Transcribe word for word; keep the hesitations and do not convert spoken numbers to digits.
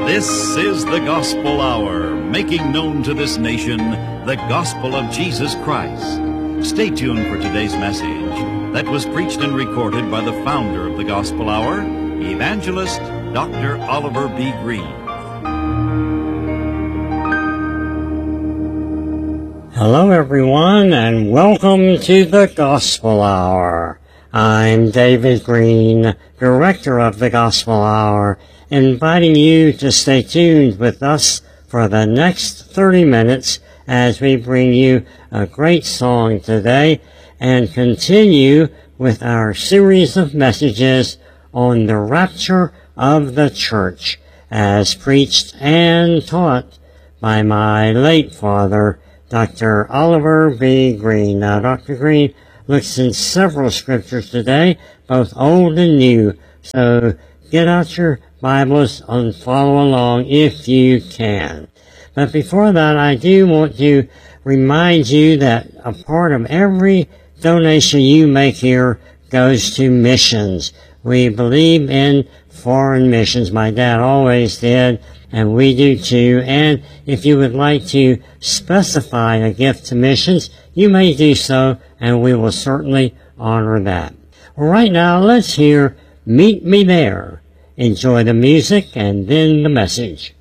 This is the Gospel Hour, making known to this nation the gospel of Jesus Christ. Stay tuned for today's message that was preached and recorded by the founder of the Gospel Hour, Evangelist Doctor Oliver B. Greene. Hello everyone, and welcome to the Gospel Hour. I'm David Greene, Director of the Gospel Hour, inviting you to stay tuned with us for the next thirty minutes as we bring you a great song today and continue with our series of messages on the rapture of the church as preached and taught by my late father, Doctor Oliver B. Greene. Now, Doctor Greene looks in several scriptures today, both old and new, so get out your Bibles and follow along if you can. But before that, I do want to remind you that a part of every donation you make here goes to missions. We believe in foreign missions. My dad always did, and we do too. And if you would like to specify a gift to missions, you may do so, and we will certainly honor that. Right now, let's hear Meet Me There. Enjoy the music and then the message.